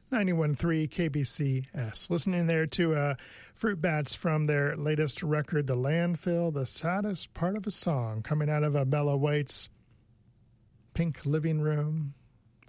91.3 KBCS. Listening there to Fruit Bats from their latest record, The Landfill, The Saddest Part of a Song, coming out of Bella White's Pink Living Room.